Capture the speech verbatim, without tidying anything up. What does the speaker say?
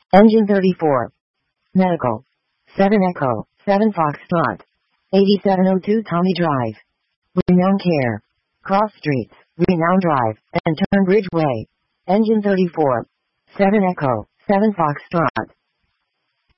Engine thirty-four. Medical. seven Echo, seven Foxtrot. eighty-seven oh two Tommy Drive. Renown Care. Cross Streets, Renown Drive, and Turnbridge Way. Engine thirty-four. seven Echo, seven Foxtrot.